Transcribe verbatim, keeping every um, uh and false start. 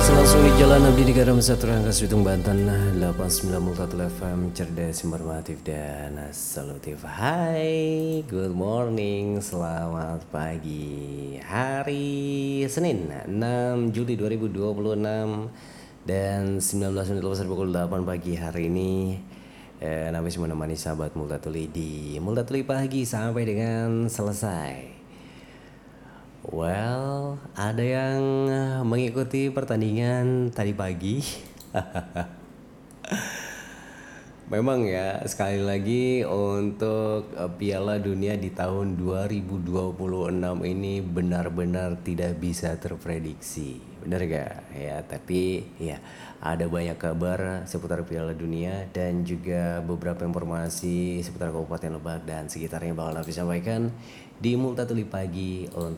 Langsung di Jalan Abdi di Garam Satu Rangkas Bitung Banten delapan puluh sembilan Multatul F M, cerdas, informatif dan solutif. Hai, good morning, selamat pagi. Hari Senin enam Juli dua ribu dua puluh enam dan sembilan belas menit lepas pukul delapan pagi hari ini. Eh, Nabis menemani sahabat Multatuli di Multatuli pagi sampai dengan selesai. Well, ada yang eh, mengikuti pertandingan tadi pagi. Memang ya, sekali lagi untuk eh, Piala Dunia di tahun dua ribu dua puluh enam ini benar-benar tidak bisa terprediksi. Benar gak? Ya, tapi ya ada banyak kabar seputar Piala Dunia dan juga beberapa informasi seputar Kabupaten Lebak dan sekitarnya bakal Nafi sampaikan di Multatuli Pagi untuk